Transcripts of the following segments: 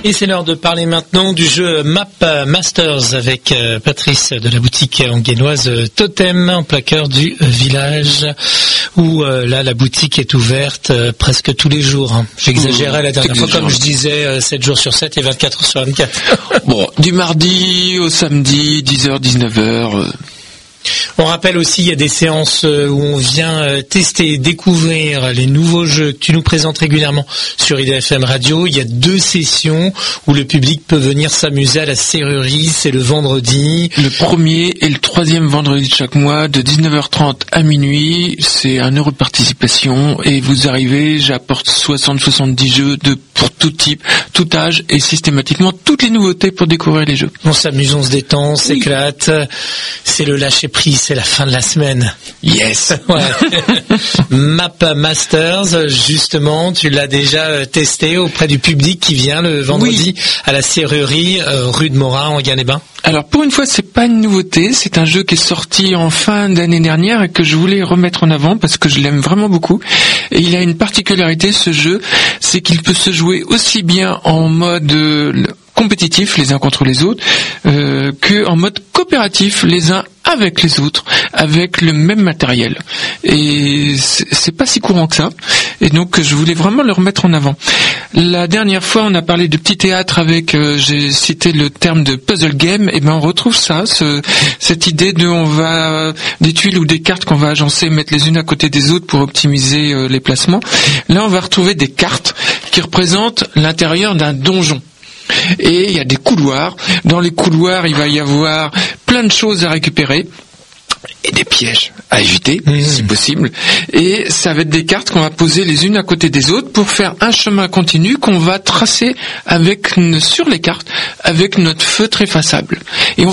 Et c'est l'heure de parler maintenant du jeu Map Masters avec Patrice de la boutique anghénoise Totem en plein cœur du village où là la boutique est ouverte presque tous les jours. Hein. J'exagérais la dernière fois comme je disais 7 jours sur 7 et 24 heures sur 24. Bon, du mardi au samedi, 10h, 19h. On rappelle aussi, il y a des séances où on vient tester et découvrir les nouveaux jeux que tu nous présentes régulièrement sur IDFM Radio. Il y a 2 sessions où le public peut venir s'amuser à la serrurerie. C'est le vendredi. Le premier et le 3e vendredi de chaque mois, de 19h30 à minuit. C'est 1 euro de participation et vous arrivez, j'apporte 60-70 jeux pour tout type, tout âge et systématiquement toutes les nouveautés pour découvrir les jeux. On s'amuse, on se détend, on s'éclate. C'est le lâcher prise, c'est la fin de la semaine. Yes. Ouais. Map Masters, justement, tu l'as déjà testé auprès du public qui vient le vendredi à la serrurerie rue de Morin en Ganet-Bain. Alors pour une fois, c'est pas une nouveauté, c'est un jeu qui est sorti en fin d'année dernière et que je voulais remettre en avant parce que je l'aime vraiment beaucoup. Et il a une particularité, ce jeu, c'est qu'il peut se jouer aussi bien en mode compétitif les uns contre les autres que en mode coopératif les uns avec les autres, avec le même matériel. Et c'est pas si courant que ça. Et donc je voulais vraiment le remettre en avant. La dernière fois, on a parlé de petit théâtre avec, j'ai cité le terme de puzzle game. Et ben on retrouve ça, cette idée de on va des tuiles ou des cartes qu'on va agencer, mettre les unes à côté des autres pour optimiser les placements. Là, on va retrouver des cartes qui représentent l'intérieur d'un donjon. Et il y a des couloirs. Dans les couloirs, il va y avoir plein de choses à récupérer et des pièges à éviter, si possible. Et ça va être des cartes qu'on va poser les unes à côté des autres pour faire un chemin continu qu'on va tracer sur les cartes avec notre feutre effaçable. Et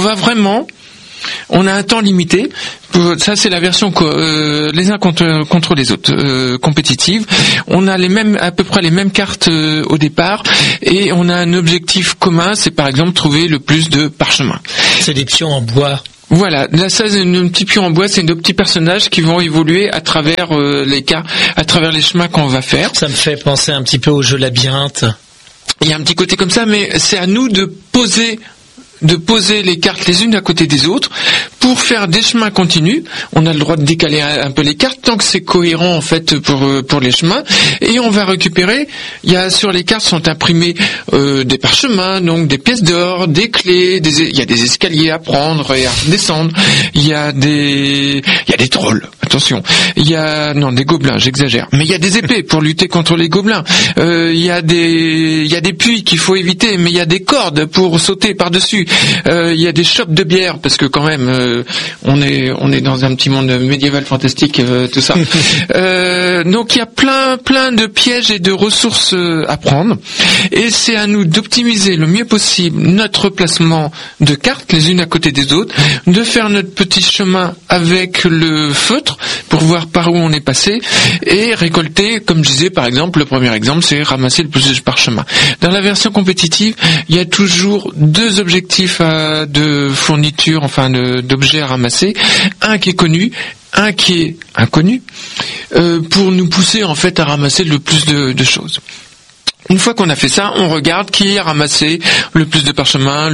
on a un temps limité. Ça, c'est la version les uns contre les autres, compétitive. On a à peu près les mêmes cartes au départ, et on a un objectif commun, c'est par exemple trouver le plus de parchemins. C'est des pions en bois. Voilà, là ça c'est un petit pion en bois, c'est nos petits personnages qui vont évoluer à travers à travers les chemins qu'on va faire. Ça me fait penser un petit peu au jeu labyrinthe. Il y a un petit côté comme ça, mais c'est à nous de poser les cartes les unes à côté des autres pour faire des chemins continus. On a le droit de décaler un peu les cartes tant que c'est cohérent en fait pour les chemins, et on va récupérer, sur les cartes sont imprimés des parchemins, donc des pièces d'or, des clés, il y a des escaliers à prendre et à descendre, il y a des trolls, attention, des gobelins, j'exagère, mais il y a des épées pour lutter contre les gobelins, il y a des puits qu'il faut éviter, mais il y a des cordes pour sauter par-dessus. Il y a des chopes de bière parce que quand même on est dans un petit monde médiéval fantastique, tout ça. Donc il y a plein de pièges et de ressources à prendre, et c'est à nous d'optimiser le mieux possible notre placement de cartes les unes à côté des autres, de faire notre petit chemin avec le feutre pour voir par où on est passé et récolter, comme je disais par exemple, le premier exemple c'est ramasser le plus de parchemins. Dans la version compétitive, il y a toujours 2 objectifs de fourniture, d'objets à ramasser, un qui est connu, un qui est inconnu, pour nous pousser en fait à ramasser le plus de choses. Une fois qu'on a fait ça, on regarde qui a ramassé le plus de parchemins,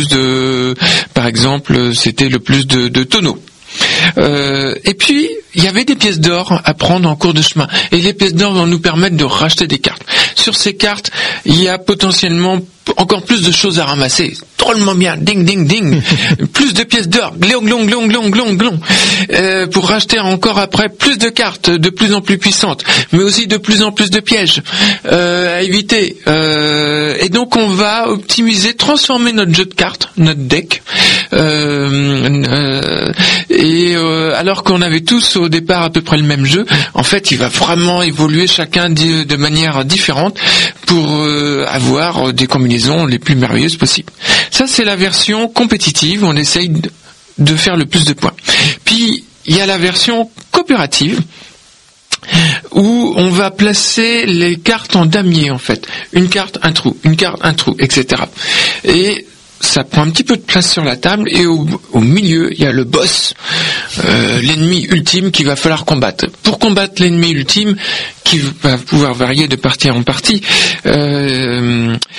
par exemple, c'était le plus de tonneaux. Et puis, il y avait des pièces d'or à prendre en cours de chemin. Et les pièces d'or vont nous permettre de racheter des cartes. Sur ces cartes, il y a potentiellement encore plus de choses à ramasser. Drôlement bien, ding, ding, ding. Plus de pièces d'or, glong, glong, glong, glong, glong, glong. Pour racheter encore après plus de cartes de plus en plus puissantes, mais aussi de plus en plus de pièges à éviter. Et donc on va optimiser, transformer notre jeu de cartes, notre deck. Alors qu'on avait tous au départ à peu près le même jeu, en fait il va vraiment évoluer chacun de manière différente pour avoir des combinaisons les plus merveilleuses possibles. Ça c'est la version compétitive, on essaye de faire le plus de points. Puis il y a la version coopérative où on va placer les cartes en damier en fait. Une carte, un trou, etc. Et ça prend un petit peu de place sur la table, et au milieu, il y a le boss, l'ennemi ultime qu'il va falloir combattre. Pour combattre l'ennemi ultime, qui va pouvoir varier de partie en partie, il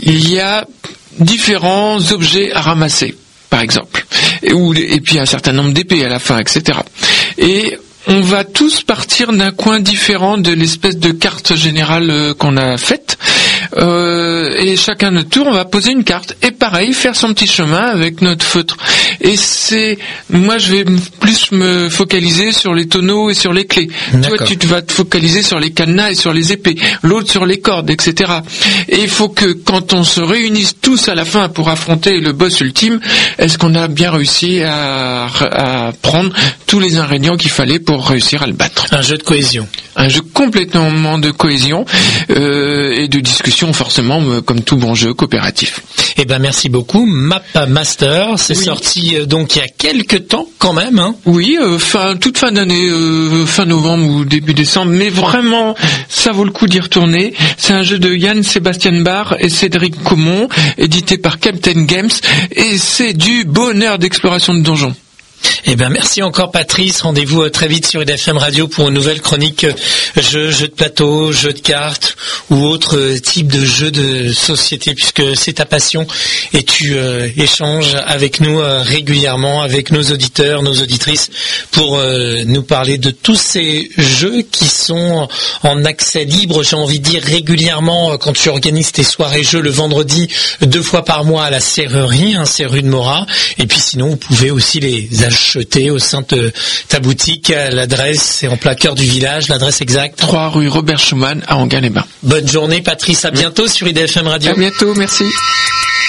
il y a différents objets à ramasser, par exemple, et puis un certain nombre d'épées à la fin, etc. Et on va tous partir d'un coin différent de l'espèce de carte générale qu'on a faite. Et chacun notre tour, on va poser une carte. Et pareil, faire son petit chemin avec notre feutre. Et moi je vais plus me focaliser sur les tonneaux et sur les clés. D'accord. Toi, tu vas te focaliser sur les cadenas et sur les épées. L'autre sur les cordes, etc. Et il faut que quand on se réunisse tous à la fin pour affronter le boss ultime, est-ce qu'on a bien réussi à prendre tous les ingrédients qu'il fallait pour réussir à le battre. Un jeu de cohésion. Un jeu complètement de cohésion et de discussion forcément, comme tout bon jeu coopératif. Eh ben merci beaucoup. Map Master, c'est sorti donc il y a quelques temps quand même. Hein. Oui, toute fin d'année, fin novembre ou début décembre, mais vraiment ça vaut le coup d'y retourner. C'est un jeu de Yann Sébastien Barre et Cédric Comon, édité par Captain Games, et c'est du bonheur d'exploration de donjons. Eh ben merci encore Patrice, rendez-vous très vite sur IDFM Radio pour une nouvelle chronique jeux de plateau, jeux de cartes ou autre type de jeux de société, puisque c'est ta passion et tu échanges avec nous régulièrement, avec nos auditeurs, nos auditrices, pour nous parler de tous ces jeux qui sont en accès libre, j'ai envie de dire régulièrement, quand tu organises tes soirées jeux le vendredi 2 fois par mois à la serrurerie, c'est rue de Morat, et puis sinon vous pouvez aussi les acheter au sein de ta boutique. L'adresse, c'est en plein cœur du village, l'adresse exacte 3 rue Robert Schumann à Enghien-les-Bains. Bonne journée Patrice, à bientôt sur IDFM Radio. À bientôt, merci.